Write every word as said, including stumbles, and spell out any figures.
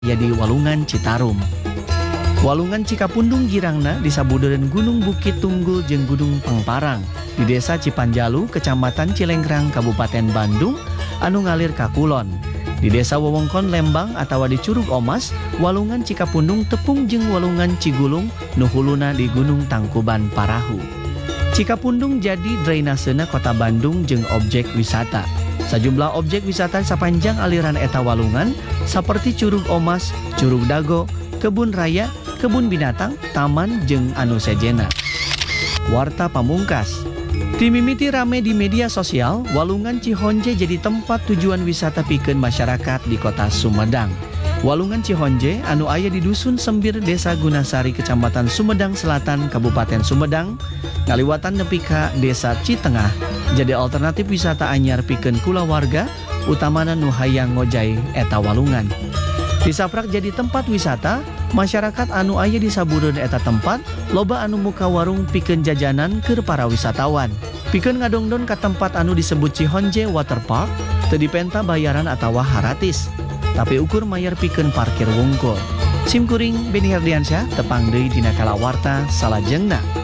jadi Walungan Citarum. Walungan Cikapundung girangna disabudeun Gunung Bukit Tunggul jeung Gunung Pangparang di Desa Cipanjalu, Kecamatan Cilenggrang, Kabupaten Bandung, anu ngalir ka kulon. Di Desa Wewengkon Lembang atawa di Curug Omas, Walungan Cikapundung tepung jeung Walungan Cigulung nu huluna di Gunung Tangkuban Parahu. Cikapundung jadi drainasena Kota Bandung jeung objek wisata. Sajumlah objek wisata sapanjang aliran eta walungan seperti Curug Omas, Curug Dago, Kebun Raya, Kebun Binatang, Taman jeung anu sejena. Warta pamungkas. Timimiti rame di media sosial, Walungan Cihonje jadi tempat tujuan wisata pikeun masyarakat di Kota Sumedang. Walungan Cihonje anu aya di Dusun Sembir, Desa Gunasari, Kecamatan Sumedang Selatan, Kabupaten Sumedang, ngaliwatan nepi ka Desa Citengah, jadi alternatif wisata anyar pikeun kulawarga, utamana nu hayang ngojay eta walungan. Disaprak jadi tempat wisata, masyarakat anu aya di sabureun eta tempat loba anu muka warung pikeun jajanan keur para wisatawan. Pikeun ngadongdon ka tempat anu disebut Cihonje Water Park, teu dipenta bayaran atawa haratis, tapi ukur mayar pikeun parkir wungkul. Simkuring Beni Herdiansyah tepang deui dina kalawarta salajengna.